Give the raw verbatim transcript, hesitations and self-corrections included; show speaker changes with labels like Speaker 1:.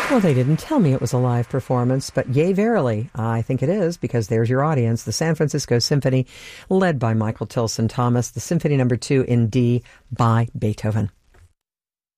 Speaker 1: Well, they didn't tell me it was a live performance, but yea, verily, I think it is, because there's your audience. The San Francisco Symphony, led by Michael Tilson Thomas, the Symphony Number Two in D by Beethoven.